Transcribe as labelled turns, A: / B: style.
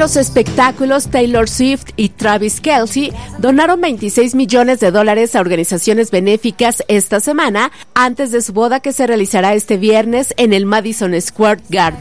A: los espectáculos, Taylor Swift y Travis Kelce donaron $26 millones a organizaciones benéficas esta semana, antes de su boda que se realizará este viernes en el Madison Square Garden.